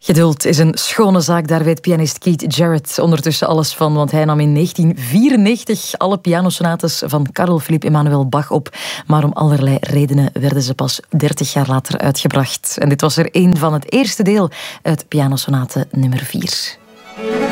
Geduld is een schone zaak, daar weet pianist Keith Jarrett ondertussen alles van, want hij nam in 1994 alle pianosonates van Carl Philipp Emanuel Bach op, maar om allerlei redenen werden ze pas 30 jaar later uitgebracht. En dit was er een van het eerste deel uit pianosonate nummer 4.